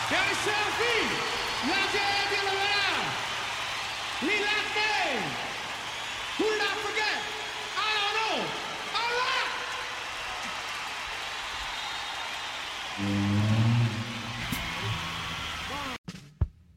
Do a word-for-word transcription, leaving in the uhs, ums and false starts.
Dari Selfie, la Jaya Dilavara, Lilate, who did I forget? I don't know. All right.